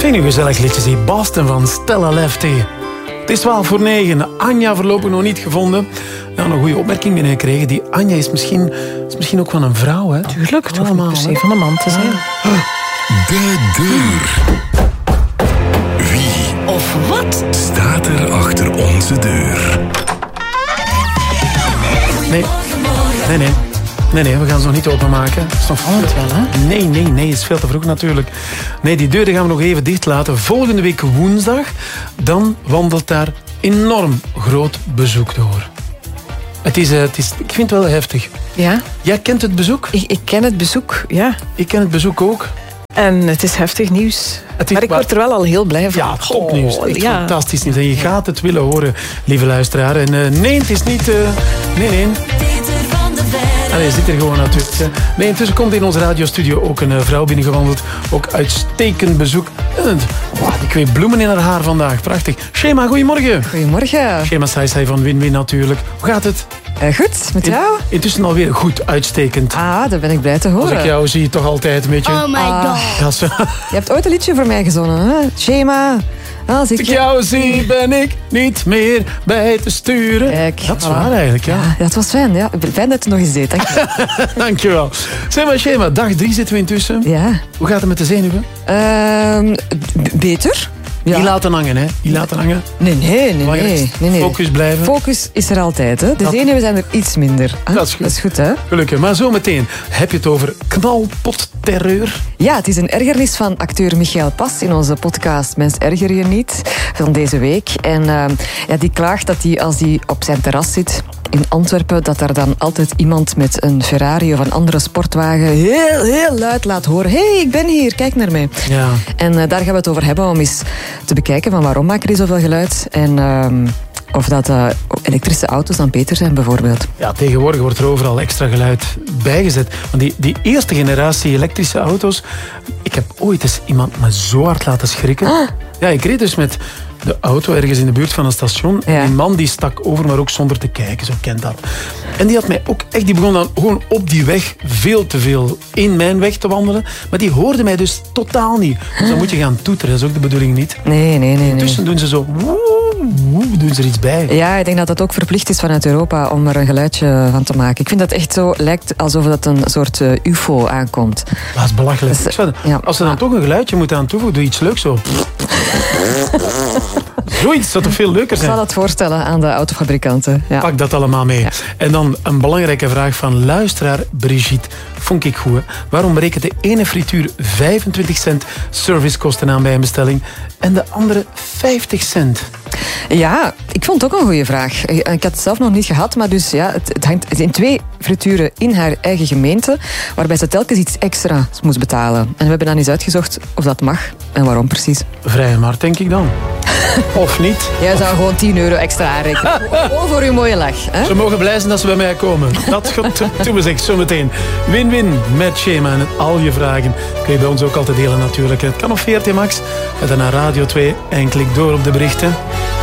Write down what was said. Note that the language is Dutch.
Zeg nu gezellig liedjes, die Boston van Stella Lefty. Het is 8:12. Anja voorlopig nog niet gevonden. Ja, een goede opmerking binnengekregen. Die Anja is misschien ook van een vrouw, hè? Tuurlijk, het hoeft niet per se van een man te zijn. De deur. Wie Of wat? staat er achter onze deur? Nee, we gaan ze nog niet openmaken. Dat is nog het wel, hè? Nee, het is veel te vroeg natuurlijk. Nee, die deur die gaan we nog even dicht laten. Volgende week woensdag, dan wandelt daar enorm groot bezoek door. Het is, ik vind het wel heftig. Ja? Jij kent het bezoek? Ik ken het bezoek, ja. Ik ken het bezoek ook. En het is heftig nieuws. Maar ik word er wel al heel blij van. Ja, topnieuws. Echt ja. fantastisch nieuws. En je gaat het willen horen, lieve luisteraar. En nee, het is niet... Nee. Allee, zit er gewoon natuurlijk. Hè. Nee, intussen komt in onze radiostudio ook een vrouw binnengewandeld. Ook uitstekend bezoek. Ik weet bloemen in haar haar vandaag. Prachtig. Shema, goedemorgen. Goedemorgen. Shema Saisai van Win-Win natuurlijk. Hoe gaat het? Goed, met jou? Intussen alweer goed, uitstekend. Ah, daar ben ik blij te horen. Als ik jou zie, toch altijd een beetje... Oh my god. Ja, zo. Je hebt ooit een liedje voor mij gezongen, hè? Shema. Als Als ik jou zie, ben ik niet meer bij te sturen. Kijk, dat is voilà. waar eigenlijk, ja. Ja, dat was fijn. Ja. Fijn dat je het nog eens deed. Dank je. Dankjewel. Zeg maar, Shema, dag 3 zitten we intussen. Ja. Hoe gaat het met de zenuwen? Beter. Ja. Die laten hangen, hè? Die laten hangen. Nee. Focus blijven. Focus is er altijd, hè. De zenuwen zijn er iets minder. Ah, Dat is goed. Dat is goed, hè. Gelukkig. Maar zometeen heb je het over knalpotterreur. Ja, het is een ergernis van acteur Michael Pas in onze podcast Mens erger je niet van deze week. En die klaagt dat hij, als hij op zijn terras zit in Antwerpen, dat er dan altijd iemand met een Ferrari of een andere sportwagen heel luid laat horen. Hé, ik ben hier, kijk naar mij. Ja. En daar gaan we het over hebben, om eens te bekijken van waarom maken die zoveel geluid. En of dat elektrische auto's dan beter zijn, bijvoorbeeld. Ja, tegenwoordig wordt er overal extra geluid bijgezet. Want die eerste generatie elektrische auto's... Ik heb ooit eens iemand me zo hard laten schrikken. Ah. Ja, ik reed dus met de auto ergens in de buurt van een station. Ja. En die man die stak over, maar ook zonder te kijken. Zo kent dat. En die had mij ook echt... Die begon dan gewoon op die weg veel te veel in mijn weg te wandelen. Maar die hoorde mij dus totaal niet. Dus dan moet je gaan toeteren. Dat is ook de bedoeling niet. Nee. Intussen doen ze zo... doen ze er iets bij. Ja, ik denk dat dat ook verplicht is vanuit Europa om er een geluidje van te maken. Ik vind dat echt zo, lijkt alsof dat een soort ufo aankomt. Dat is belachelijk. Ja. Als ze dan toch een geluidje moeten aan toevoegen, doe iets leuks zo. Zoiets zou toch veel leuker Ik zijn? zal dat voorstellen aan de autofabrikanten. Ja. Pak dat allemaal mee. Ja. En dan een belangrijke vraag van luisteraar Brigitte. Vond ik goed, hè? Waarom rekent de ene frituur 25 cent servicekosten aan bij een bestelling en de andere 50 cent? Ja, ik vond het ook een goede vraag. Ik had het zelf nog niet gehad, maar dus ja, het hangt in 2 frituren in haar eigen gemeente, waarbij ze telkens iets extra moest betalen. En we hebben dan eens uitgezocht of dat mag en waarom precies. Vrije markt, denk ik dan. Of niet? Jij zou gewoon 10 euro extra aanrekenen. Oh, voor uw mooie lach. Hè? Ze mogen blij zijn dat ze bij mij komen. Dat doen we zeg zometeen. Win-win met Shema en al je vragen kun je bij ons ook altijd delen natuurlijk. Het kan op VRT Max en dan naar Radio 2 en klik door op de berichten.